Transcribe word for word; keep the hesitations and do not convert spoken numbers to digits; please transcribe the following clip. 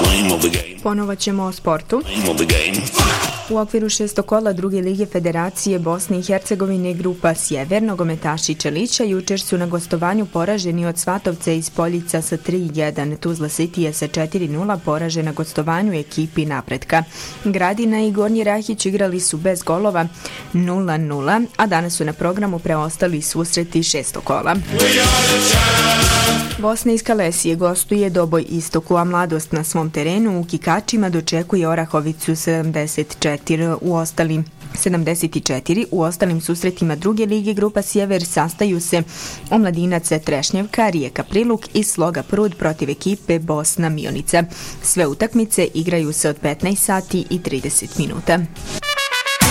Ponovo ćemo o sportu. U okviru šestog kola druge lige Federacije Bosne i Hercegovine grupa Sjever, nogometaši Čelića jučer su na gostovanju poraženi od Svatovca iz Poljica sa tri jedan. Tuzla City je sa četiri nula poražen na gostovanju ekipi Napretka. Gradina i Gornji Rahić igrali su bez golova nula nula, a danas su na programu preostali susreti šestog kola. Bosna iz Kalesije gostuje Doboj Istoku, a Mladost na svom terenu u Kikačima dočekuje Orahovicu sedamdeset četiri u ostalim sedamdeset četiri. U ostalim susretima druge lige grupa Sjever sastaju se Omladinac Trešnjevka, Rijeka Priluk i Sloga Prud protiv ekipe Bosna Mionica. Sve utakmice igraju se od petnaest sati i trideset minuta.